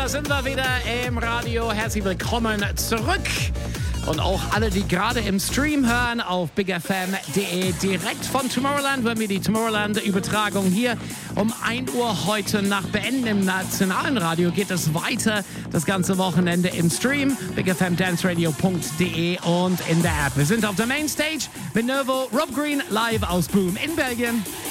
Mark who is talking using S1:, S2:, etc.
S1: Da sind wir wieder im Radio. Herzlich willkommen zurück. Und auch alle, die gerade im Stream hören auf bigfm.de, direkt von Tomorrowland, wenn wir die Tomorrowland-Übertragung hier um 1 Uhr heute nach Beenden im nationalen Radio geht es weiter das ganze Wochenende im Stream, bigfmdanceradio.de und in der App. Wir sind auf der Mainstage mit Nervo, Rob Green live aus Boom in Belgien.